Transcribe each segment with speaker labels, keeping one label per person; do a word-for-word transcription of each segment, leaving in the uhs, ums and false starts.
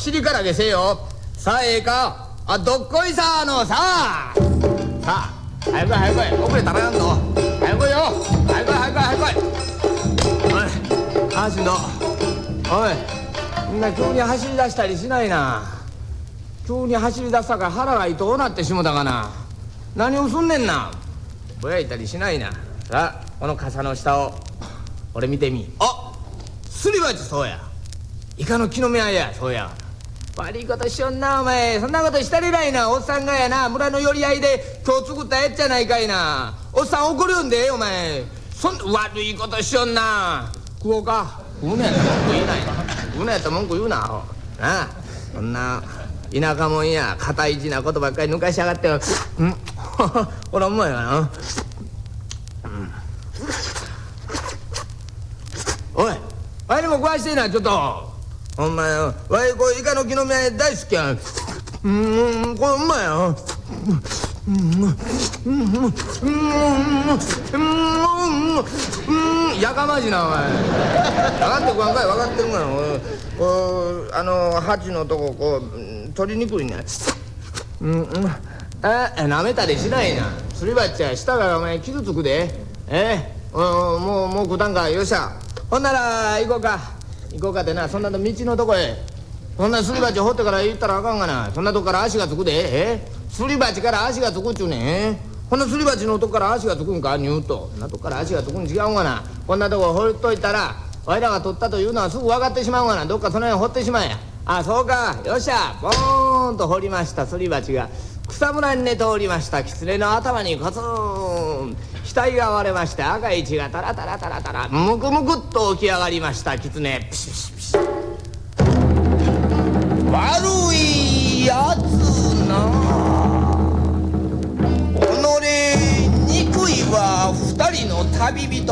Speaker 1: 尻からげせよ。さあええか、あどっこいさのさあ、さあ早く早く早く、遅れたらやんの。早く来いよ、早く早く早く来い。おいあしんど、おいみんな急に走り出したりしないな。急に走り出したから腹が痛うなってしもたかな。何をすんねんな。ぼやいたりしないな。さあこの傘の下を俺見てみ。あすり鉢、そうや、イカの木の芽あや、そうや。悪いことしよんなお前。そんなことしたりないな。おっさんがやな、村の寄り合いで今日作ったやつじゃないかいな。おっさん怒るんでお前。そんな悪いことしよんな。食おうか。食うのやったら文句言いないな。食うのやったら文句言うな。なあそんな田舎もんや堅い字なことばっかり抜かしやがってよ。うんほらうまいわな、うん、おいわいにも食わしてえなちょっと。お前わいこれイカの木の芽大好きやん。うんこれうまいやん。やかまじなお前。分かってこんかい。分かってるがな。こうあの鉢のとここう取りにくいね。うんうんえなめたりしないな。すり鉢や下がお前傷つくで。ええもうもう食うたんか。よっしゃほんなら行こうか行こうかってな。そんな道のとこへそんなすり鉢掘ってから行ったらあかんがな。そんなとこから足がつくで。えすり鉢から足がつくっちゅうねん。こんなすり鉢のとこから足がつくんかニューと。そんなとこから足がつくん違うんがな。こんなとこ掘っといたらわいらが取ったというのはすぐ分かってしまうがな。どっかその辺掘ってしまえや。あそうかよっしゃボーンと掘りましたすり鉢が草むらに寝ておりました。狐の頭にコツン額が割れまして赤い血がタラタラタラタラむくむくっと起き上がりました狐。ピシピシピシ悪いやつな。己憎いは二人の旅人。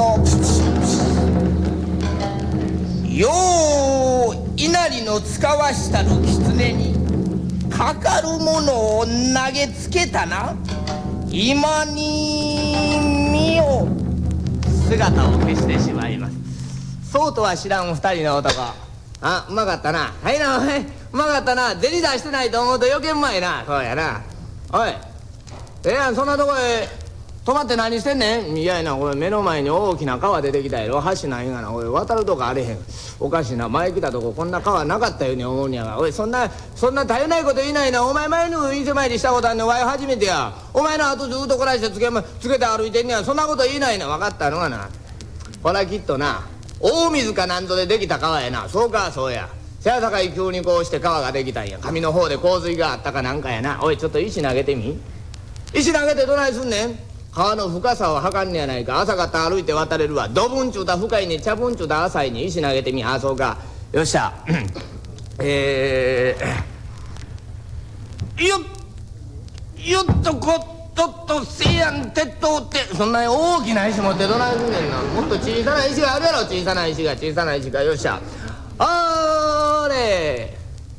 Speaker 1: よう稲荷の使わしたる狐にかかるものを投げつけたな。今に見よ。姿を消してしまいます。そうとは知らん二人の男。あうまかったな。はいなおいうまかったな。銭出してないと思うと余計うまいな。そうやな。おいええやんそんなとこへ止まって何してんねん。いやいなこれ目の前に大きな川出てきたやろ。橋ないがなおい渡るとこあれへん。おかしいな前来たとここんな川なかったように思うんやが。おいそんなそんな絶えないこと言いないな。お前前に店参りしたことあんねん。わい初めてや。お前の後ずっとこらしてつけ、つけて歩いてんねや。そんなこと言いないな。分かったのがなこらきっとな大水かなんぞでできた川やな。そうかそうや。せやさかい急にこうして川ができたんや。上の方で洪水があったかなんかやな。おいちょっと石投げてみ。石投げてどないすんねん。川の深さを測んねやないか。朝方歩いて渡れるわ。どぶんちゅうた深いに茶ぶんちゅうた浅いに石投げてみ。ああそうかよっしゃえー、よっよっとこっとっとせやん鉄塔ってそんなに大きな石持ってどないすんねんな。もっと小さな石があるやろ。小さな石が小さな石が。よっしゃあれ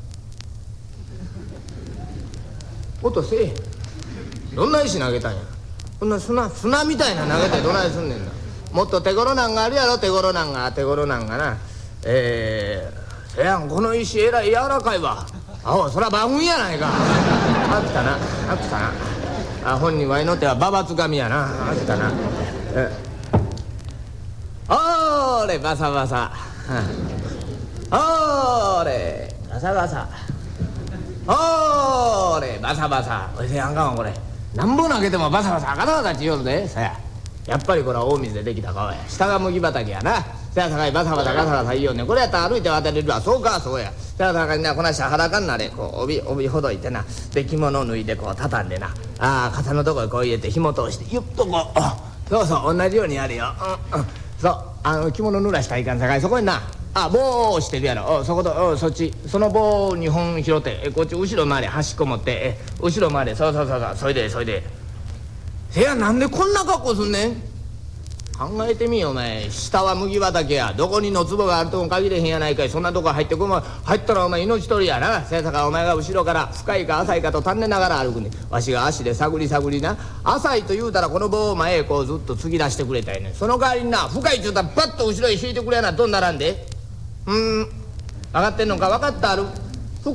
Speaker 1: 音せえへん。どんな石投げたんや。こんな砂砂みたいな投げてどないすんねんな。もっと手頃なんがあるやろ。手頃なんが手頃なんがな。えー、せやんこの石えらい柔らかいわ。あおそら万運やないか。あったなあったなあ本人わいの手はババつかみやな。あったなえおーれバサバサおーれバサバサおーれバサバサ。おいせやんかんこれなんぼ投げてもバサバサガタガタち言うので。さややっぱりこれは大水でできた川や。下が麦畑やな。せやさかいバサバサガサガサ言いよんねん。これやったら歩いて渡れるわ。そうかそうや。せやさかいなこなした裸になれ。こう帯帯ほどいてなで着物を脱いでこう畳んでなあ傘のとこへこう入れて紐通してゆっとこうそうそう同じようにやれよ。うんうんそうあの着物濡らしたらいかんさかいそこになあ棒をしてるやろ。そことそっちその棒をにほん拾ってこっち後ろ回れ端っこ持って後ろ回れ。そうそうそうそうそいでそいで。せやなんでこんな格好すんねん。考えてみよお前。下は麦畑や。どこに野壺があるとも限れへんやないかい。そんなとこ入ってこま入ったらお前命取りやな。せやさかお前が後ろから深いか浅いかと尋ねながら歩くねん。わしが足で探り探りな浅いと言うたらこの棒を前へこうずっと突き出してくれたやねん。その代わりにな深いちゅうたらバッと後ろへ引いてくれやなとんならんで。うん分かってんのか。分かったある。